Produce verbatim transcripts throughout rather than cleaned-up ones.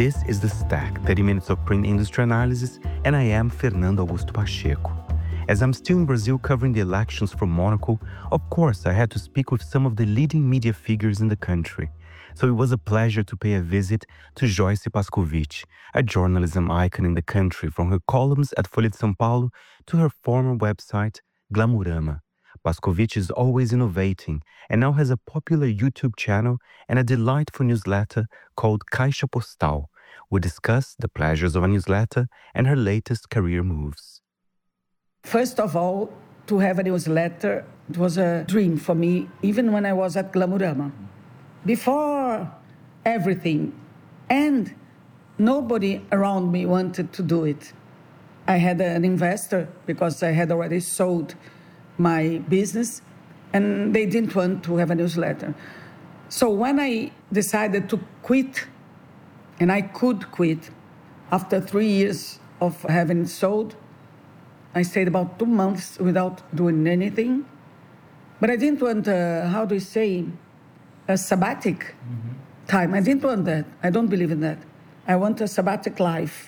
This is The Stack, thirty minutes of print industry analysis, and I am Fernando Augusto Pacheco. As I'm still in Brazil covering the elections for Monaco, of course I had to speak with some of the leading media figures in the country. So it was a pleasure to pay a visit to Joyce Pascovitch, a journalism icon in the country, from her columns at Folha de São Paulo to her former website, Glamurama. Pascovitch is always innovating and now has a popular YouTube channel and a delightful newsletter called Caixa Postal. We discuss the pleasures of a newsletter and her latest career moves. First of all, to have a newsletter, it was a dream for me, even when I was at Glamurama. Before everything, and nobody around me wanted to do it. I had an investor because I had already sold my business, and they didn't want to have a newsletter. So when I decided to quit, and I could quit, after three years of having sold, I stayed about two months without doing anything. But I didn't want, uh, how do you say, a sabbatic mm-hmm. time. I didn't want that. I don't believe in that. I want a sabbatic life.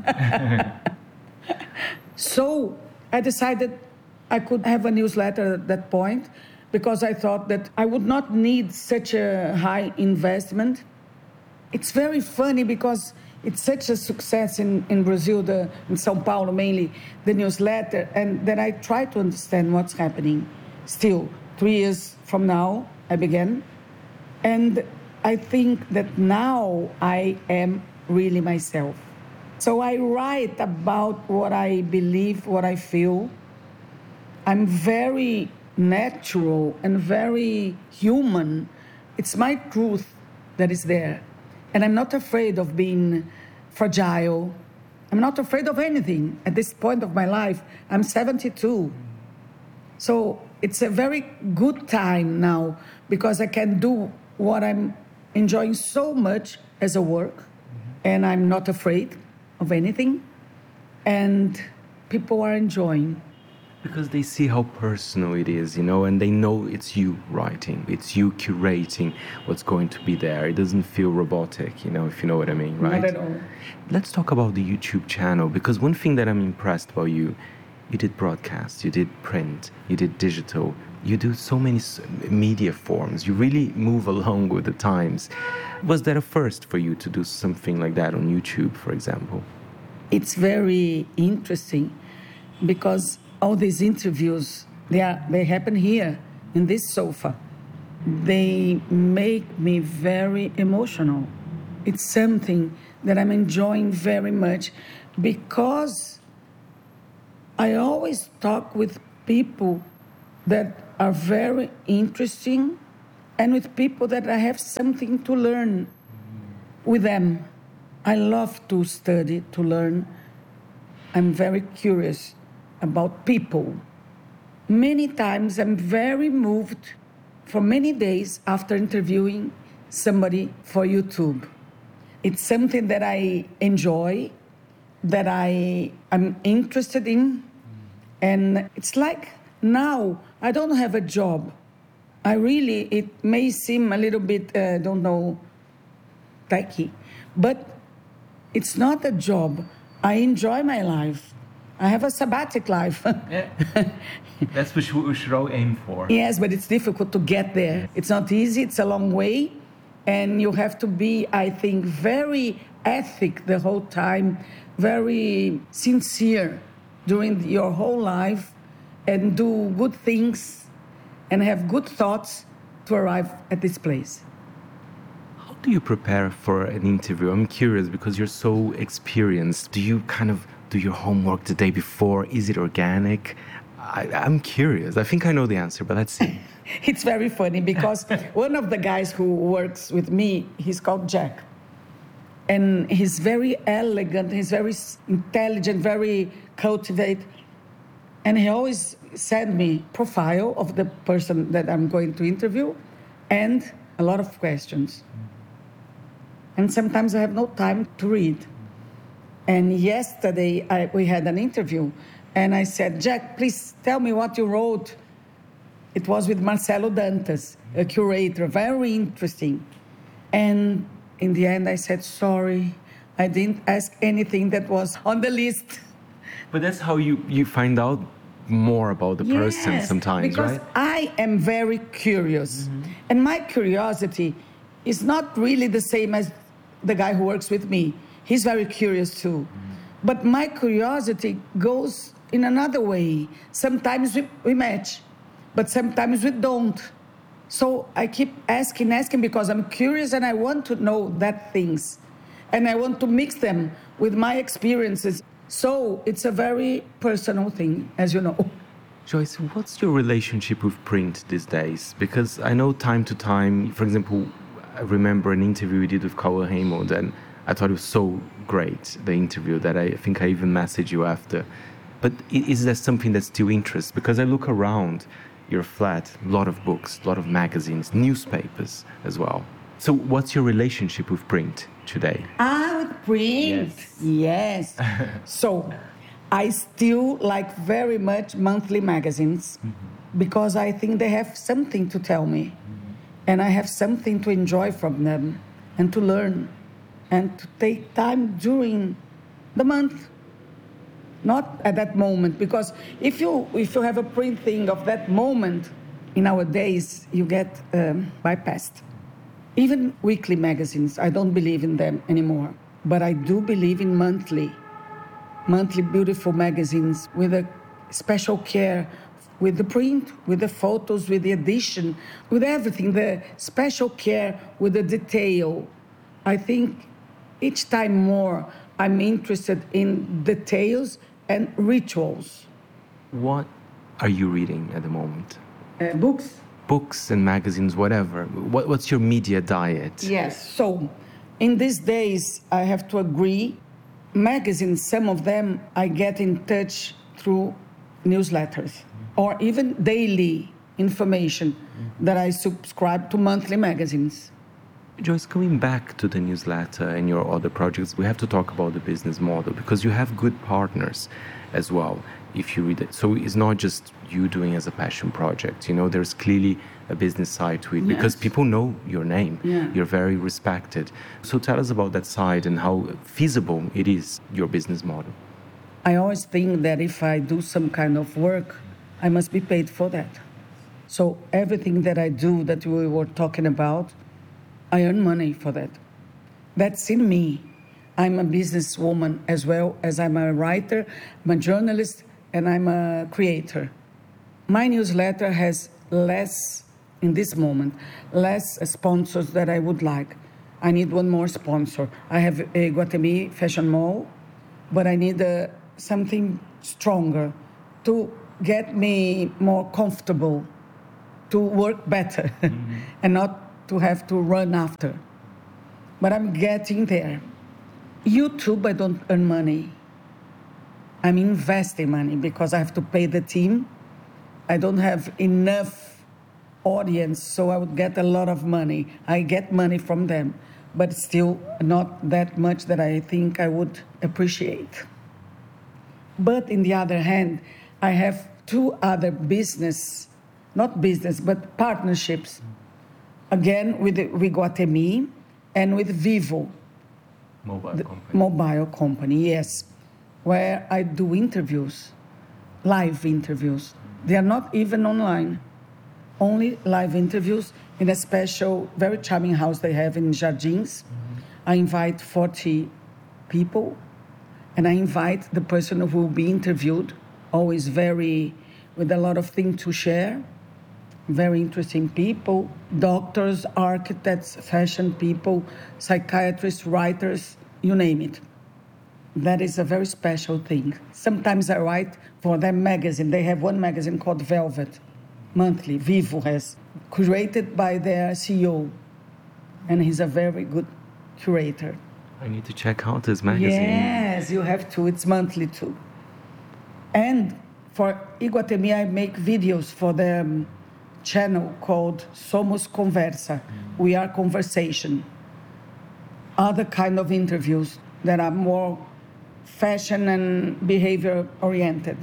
So I decided I could have a newsletter at that point because I thought that I would not need such a high investment. It's very funny because it's such a success in, in Brazil, the, in São Paulo mainly, the newsletter, and then I try to understand what's happening. Still, three years from now, I began. And I think that now I am really myself. So I write about what I believe, what I feel. I'm very natural and very human. It's my truth that is there. And I'm not afraid of being fragile. I'm not afraid of anything. At this point of my life, I'm seventy-two. So it's a very good time now because I can do what I'm enjoying so much as a work, mm-hmm. and I'm not afraid of anything, and people are enjoying. Because they see how personal it is, you know, and they know it's you writing, it's you curating what's going to be there. It doesn't feel robotic, you know, if you know what I mean, right? Not at all. Let's talk about the YouTube channel, because one thing that I'm impressed about you, you did broadcast, you did print, you did digital, you do so many media forms. You really move along with the times. Was that a first for you to do something like that on YouTube, for example? It's very interesting because all these interviews, they, are, they happen here in this sofa. They make me very emotional. It's something that I'm enjoying very much because I always talk with people that are very interesting and with people that I have something to learn with them. I love to study, to learn. I'm very curious about people. Many times I'm very moved for many days after interviewing somebody for YouTube. It's something that I enjoy, that I am interested in, and it's like now I don't have a job. I really, it may seem a little bit, I uh, don't know, tacky, but it's not a job. I enjoy my life. I have a sabbatic life. Yeah. That's what we should all aim for. Yes, but it's difficult to get there. It's not easy. It's a long way. And you have to be, I think, very ethic the whole time, very sincere during your whole life, and do good things and have good thoughts to arrive at this place. How do you prepare for an interview? I'm curious because you're so experienced. Do you kind of do your homework the day before? Is it organic? I, I'm curious. I think I know the answer, but let's see. It's very funny because one of the guys who works with me, he's called Jack. And he's very elegant, he's very intelligent, very cultivated. And he always sent me profile of the person that I'm going to interview and a lot of questions. And sometimes I have no time to read. And yesterday I, we had an interview and I said, Jack, please tell me what you wrote. It was with Marcelo Dantas, a curator, very interesting. And in the end I said, sorry, I didn't ask anything that was on the list. But that's how you, you find out more about the person Yes, sometimes, because right? I am very curious. Mm-hmm. And my curiosity is not really the same as the guy who works with me. He's very curious too. Mm-hmm. But my curiosity goes in another way. Sometimes we, we match, but sometimes we don't. So I keep asking, asking because I'm curious and I want to know that things. And I want to mix them with my experiences. So it's a very personal thing, as you know. Joyce, what's your relationship with print these days? Because I know time to time, for example, I remember an interview we did with Carl Raymond, and I thought it was so great, the interview, that I think I even messaged you after. But is there something that still interests? Because I look around your flat, a lot of books, a lot of magazines, newspapers as well. So what's your relationship with print today? Ah, with print. Yes. yes. So I still like very much monthly magazines mm-hmm. because I think they have something to tell me. Mm-hmm. And I have something to enjoy from them and to learn and to take time during the month. Not at that moment, because if you if you have a print thing of that moment, in our days, you get um, bypassed. Even weekly magazines, I don't believe in them anymore. But I do believe in monthly, monthly beautiful magazines with a special care, with the print, with the photos, with the edition, with everything, the special care, with the detail. I think each time more I'm interested in details and rituals. What are you reading at the moment? Uh, books. Books and magazines, whatever. What, what's your media diet? Yes, so in these days, I have to agree, magazines, some of them I get in touch through newsletters mm-hmm. or even daily information mm-hmm. that I subscribe to monthly magazines. Joyce, coming back to the newsletter and your other projects, we have to talk about the business model because you have good partners as well, if you read it. So it's not just you doing as a passion project. You know, there's clearly a business side to it yes. because people know your name. Yeah. You're very respected. So tell us about that side and how feasible it is, your business model. I always think that if I do some kind of work, I must be paid for that. So everything that I do that we were talking about, I earn money for that. That's in me. I'm a businesswoman as well as I'm a writer, I'm a journalist, and I'm a creator. My newsletter has less, in this moment, less sponsors that I would like. I need one more sponsor. I have a Iguatemi Fashion Mall, but I need a, something stronger to get me more comfortable, to work better, mm-hmm. and not to have to run after. But I'm getting there. YouTube, I don't earn money. I'm investing money because I have to pay the team. I don't have enough audience, so I would get a lot of money. I get money from them, but still not that much that I think I would appreciate. But in the other hand, I have two other business, not business, but partnerships. Again, with Iguatemi and with Vivo. Mobile the company. Mobile company, yes. Where I do interviews, live interviews. They are not even online. Only live interviews in a special, very charming house they have in Jardins. Mm-hmm. I invite forty people, and I invite the person who will be interviewed, always very, with a lot of things to share. Very interesting people, doctors, architects, fashion people, psychiatrists, writers, you name it. That is a very special thing. Sometimes I write for their magazine. They have one magazine called Velvet, monthly. Vivo has, curated by their C E O. And he's a very good curator. I need to check out this magazine. Yes, you have to. It's monthly too. And for Iguatemi, I make videos for them. Channel called Somos Conversa. Mm. We are conversation. Other kind of interviews that are more fashion and behavior oriented.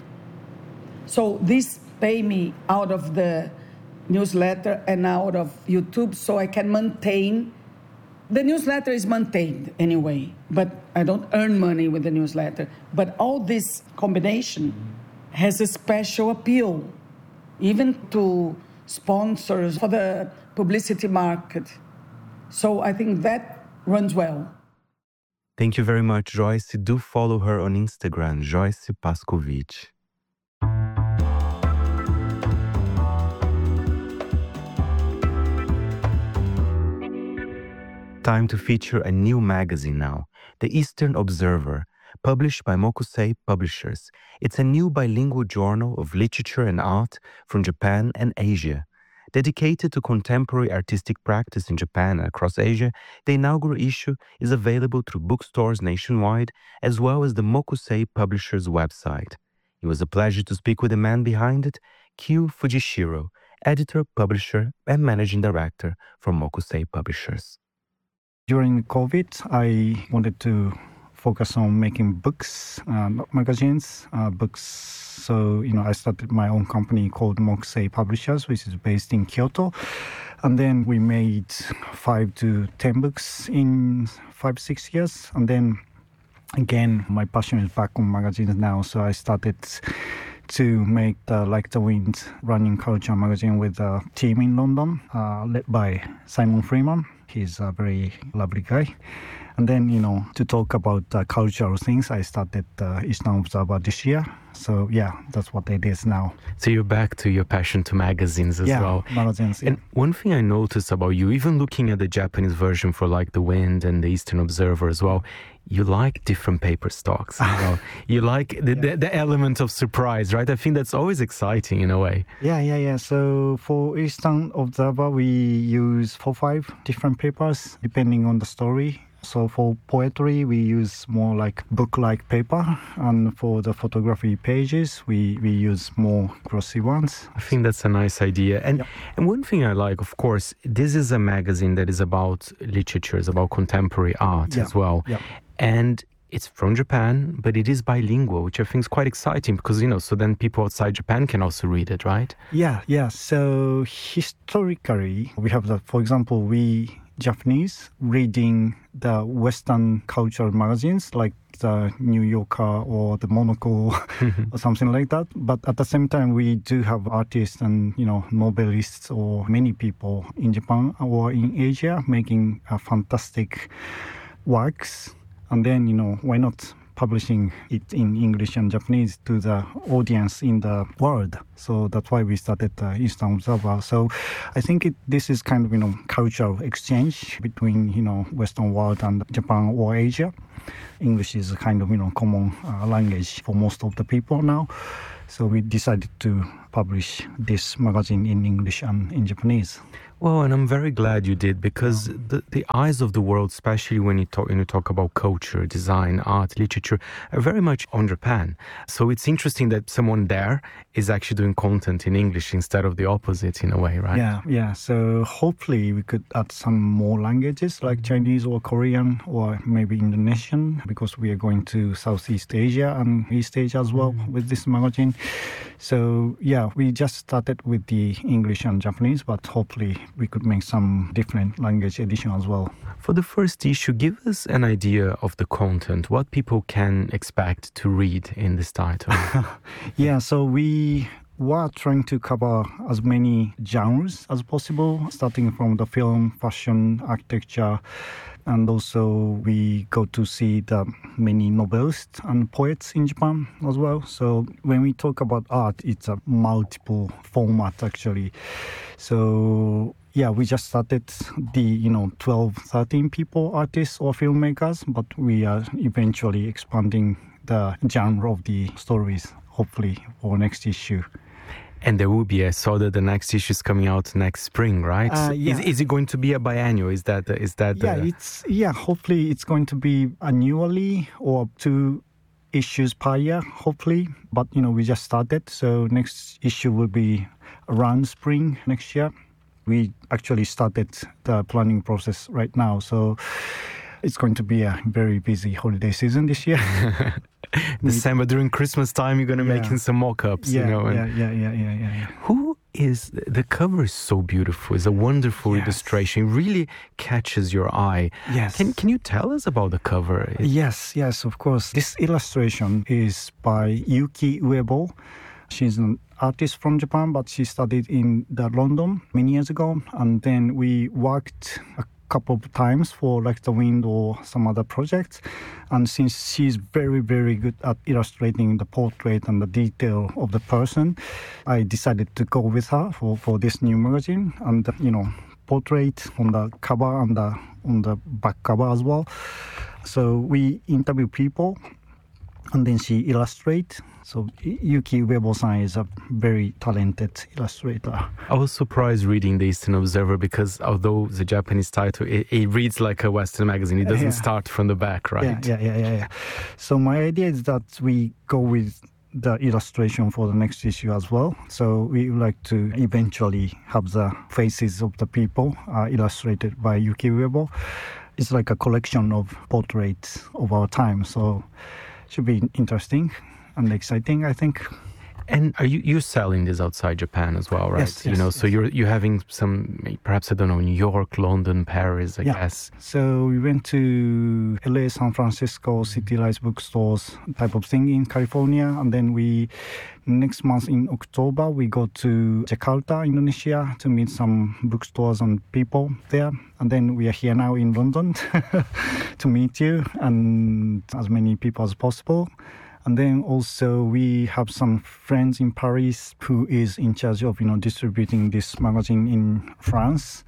So this pay me out of the newsletter and out of YouTube so I can maintain The newsletter is maintained anyway, but I don't earn money with the newsletter. But all this combination has a special appeal, even to sponsors for the publicity market. So I think that runs well. Thank you very much, Joyce. Do follow her on Instagram, Joyce Pascovitch. Time to feature a new magazine now, The Eastern Observer, published by Mokusei Publishers. It's a new bilingual journal of literature and art from Japan and Asia. Dedicated to contemporary artistic practice in Japan and across Asia, the inaugural issue is available through bookstores nationwide, as well as the Mokusei Publishers website. It was a pleasure to speak with the man behind it, Kyu Fujishiro, editor, publisher, and managing director for Mokusei Publishers. During COVID, I wanted to focus on making books, uh, not magazines, uh, books. So, you know, I started my own company called Mokusei Publishers, which is based in Kyoto. And then we made five to ten books in five, six years. And then again, my passion is back on magazines now. So I started to make the Like the Wind running culture magazine with a team in London, uh, led by Simon Freeman. He's a very lovely guy. And then, you know, to talk about uh, cultural things, I started uh, Eastern Observer this year. So, yeah, that's what it is now. So you're back to your passion to magazines as yeah, well. magazines, yeah. And one thing I noticed about you, even looking at the Japanese version for Like the Wind and the Eastern Observer as well, you like different paper stocks. You know? You like the, yeah. the, the element of surprise, right? I think that's always exciting in a way. Yeah, yeah, yeah. So for Eastern Observer, we use four, five different papers depending on the story. So for poetry, we use more like book-like paper. And for the photography pages, we, we use more glossy ones. I think that's a nice idea. And, yep. and one thing I like, of course, this is a magazine that is about literature, it's about contemporary art yep. as well. Yep. And it's from Japan, but it is bilingual, which I think is quite exciting because, you know, so then people outside Japan can also read it, right? Yeah, yeah. So historically, we have the, for example, we Japanese reading the Western cultural magazines like the New Yorker or the Monocle or something like that. But at the same time, we do have artists and, you know, novelists or many people in Japan or in Asia making uh, fantastic works. And then, you know, why not publishing it in English and Japanese to the audience in the world? So that's why we started the Eastern Observer. So I think it, this is kind of, you know, cultural exchange between, you know, Western world and Japan or Asia. English is a kind of, you know, common uh, language for most of the people now. So we decided to publish this magazine in English and in Japanese. Well, and I'm very glad you did because the, the eyes of the world, especially when you talk when you talk about culture, design, art, literature, are very much on Japan. So it's interesting that someone there is actually doing content in English instead of the opposite in a way, right? Yeah, yeah. So hopefully we could add some more languages like Chinese or Korean or maybe Indonesian because we are going to Southeast Asia and East Asia as well mm. with this magazine. So yeah, we just started with the English and Japanese, but hopefully we could make some different language edition as well. For the first issue, give us an idea of the content, what people can expect to read in this title. Yeah, so we were trying to cover as many genres as possible, starting from the film, fashion, architecture, and also we go to see the many novelists and poets in Japan as well. So when we talk about art, it's a multiple format actually. So yeah, we just started the, you know, twelve, thirteen people, artists or filmmakers, but we are eventually expanding the genre of the stories, hopefully, for next issue. And there will be, I saw that the next issue is coming out next spring, right? Uh, yeah. Is, is it going to be a biannual? Is that, is that? Yeah, the... it's, yeah, hopefully it's going to be annually or two issues per year, hopefully. But, you know, we just started. So next issue will be around spring next year. We actually started the planning process right now. So it's going to be a very busy holiday season this year. December, during Christmas time, you're going to yeah. make some mock-ups, yeah, you know. And yeah, yeah, yeah, yeah, yeah, yeah. Who is the cover is so beautiful. It's a wonderful Yes. illustration. It really catches your eye. Yes. Can Can you tell us about the cover? It- Yes, yes, of course. This illustration is by Yuki Uebo. She's an artist from Japan, but she studied in the London many years ago. And then we worked a couple of times for like the Wind or some other projects. And since she's very, very good at illustrating the portrait and the detail of the person, I decided to go with her for, for this new magazine. And, you know, portrait on the cover and the, on the back cover as well. So we interview people and then she illustrates. So Yuki Uebo-san is a very talented illustrator. I was surprised reading the Eastern Observer because although the Japanese title, it, it reads like a Western magazine. It doesn't Yeah. start from the back, right? Yeah, yeah, yeah, yeah, yeah. So my idea is that we go with the illustration for the next issue as well. So we would like to eventually have the faces of the people uh, illustrated by Yuki Uebo. It's like a collection of portraits of our time. So it should be interesting and exciting, I think. And are you you're selling this outside Japan as well, right? Yes, you yes, know, so yes. you're you're having some, perhaps I don't know, New York, London, Paris, I Yeah. guess. So we went to L A, San Francisco, City Lights bookstores type of thing in California. And then we, next month in October, we go to Jakarta, Indonesia to meet some bookstores and people there. And then we are here now in London to meet you and as many people as possible. And then also we have some friends in Paris who is in charge of, you know, distributing this magazine in France.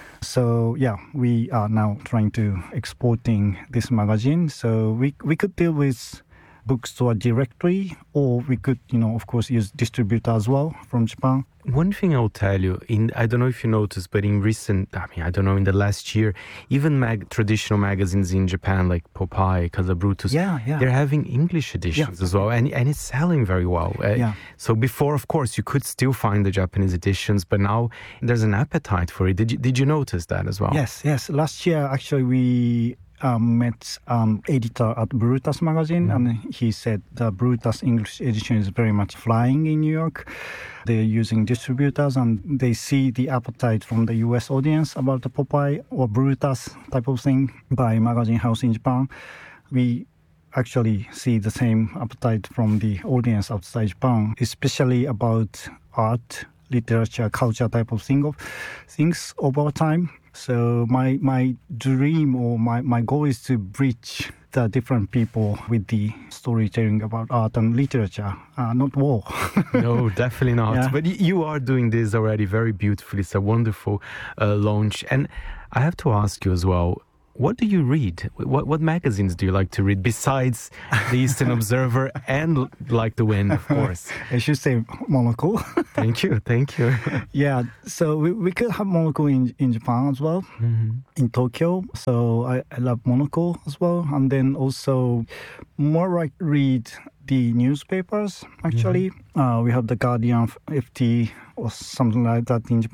So yeah, we are now trying to exporting this magazine. So we we could deal with bookstore directly, or we could, you know, of course, use distributor as well from Japan. One thing I'll tell you, in I don't know if you noticed, but in recent, I mean, I don't know, in the last year, even mag- traditional magazines in Japan like Popeye, Casa Brutus, Yeah, yeah. they're having English editions as well, and and it's selling very well. Uh, Yeah. So before, of course, you could still find the Japanese editions, but now there's an appetite for it. Did you Did you notice that as well? Yes, yes. Last year, actually, we um, met um, editor at Brutus magazine, and he said the Brutus English edition is very much flying in New York. They're using distributors, and they see the appetite from the U S audience about the Popeye or Brutus type of thing by Magazine House in Japan. We actually see the same appetite from the audience outside Japan, especially about art, literature, culture type of thing of things over time. So my my dream or my, my goal is to bridge the different people with the storytelling about art and literature, uh, not war. No, definitely not. Yeah. But y- you are doing this already very beautifully. It's a wonderful uh, launch. And I have to ask you as well, what do you read? What what magazines do you like to read besides the Eastern Observer and Like the Wind, of course? I should say Monocle. Thank you, thank you. Yeah, so we, we could have Monocle in, in Japan as well, in Tokyo. So I, I love Monocle as well. And then also more like read the newspapers, actually. Uh, we have the Guardian, F T, or something like that in Japan.